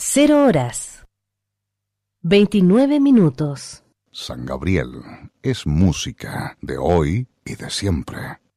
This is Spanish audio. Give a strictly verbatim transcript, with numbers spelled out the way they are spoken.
Cero horas. Veintinueve minutos. San Gabriel es música de hoy y de siempre.